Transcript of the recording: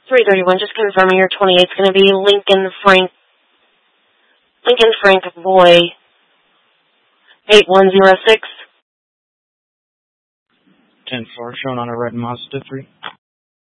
331, just confirming your 28 is going to be Lincoln Frank Boy, 8106. 10-4, shown on a red Mazda 3.